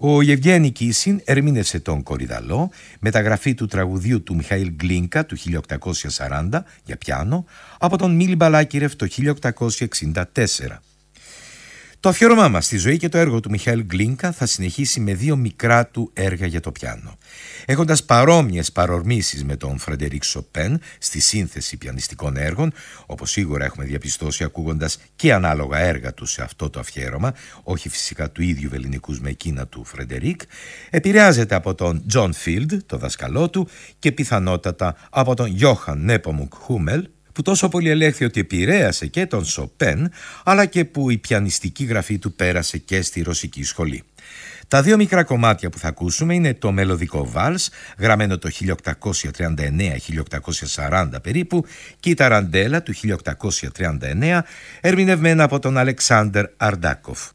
Ο Γευγένη Κίσιν ερμήνευσε τον Κορυδαλό, μεταγραφή του τραγουδίου του Μιχαήλ Γκλίνκα του 1840 για πιάνο από τον Μίλη Μπαλάκυρεφ το 1864. Το αφιέρωμά μας στη ζωή και το έργο του Μιχαήλ Γκλίνκα θα συνεχίσει με δύο μικρά του έργα για το πιάνο. Έχοντας παρόμοιες παρορμήσεις με τον Φρεντερίκ Σοπέν στη σύνθεση πιανιστικών έργων, όπως σίγουρα έχουμε διαπιστώσει ακούγοντας και ανάλογα έργα του σε αυτό το αφιέρωμα, όχι φυσικά του ίδιου βεληνικούς με εκείνα του Φρεντερίκ, επηρεάζεται από τον Τζον Φίλντ, το δασκαλό του, και πιθανότατα από τον Γιόχαν Νέπομουκ Χούμελ, που τόσο πολύ ελέγχθη ότι επηρέασε και τον Σοπέν, αλλά και που η πιανιστική γραφή του πέρασε και στη ρωσική σχολή. Τα δύο μικρά κομμάτια που θα ακούσουμε είναι το μελωδικό βάλς, γραμμένο το 1839-1840 περίπου, και η ταραντέλα του 1839, ερμηνευμένα από τον Αλεξάνδερ Αρντάκοφ.